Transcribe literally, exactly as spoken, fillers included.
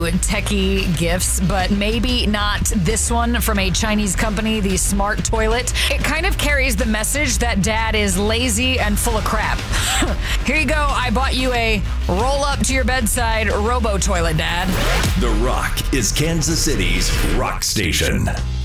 techie gifts, but maybe not this one from a Chinese company, the Smart Toilet. It kind of carries the message that dad is lazy and full of crap. Here you go. I bought you a roll up to your bedside robo toilet, Dad. The Rock is Kansas City's rock station.